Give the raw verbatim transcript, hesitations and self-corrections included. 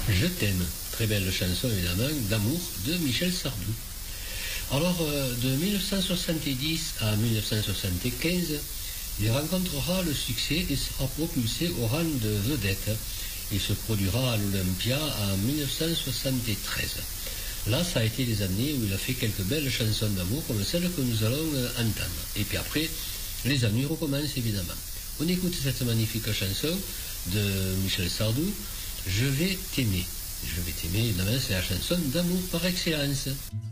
Je t'aime, très belle chanson évidemment d'amour de Michel Sardou. Alors euh, de mille neuf cent soixante-dix à mille neuf cent soixante-quinze, il rencontrera le succès et sera propulsé au rang de vedette. Il se produira à l'Olympia en mille neuf cent soixante-treize. Là, ça a été les années où il a fait quelques belles chansons d'amour comme celle que nous allons euh, entendre. Et puis après, les ennuis recommencent évidemment. On écoute cette magnifique chanson de Michel Sardou, Je vais t'aimer. Je vais t'aimer, évidemment, c'est la chanson d'amour par excellence.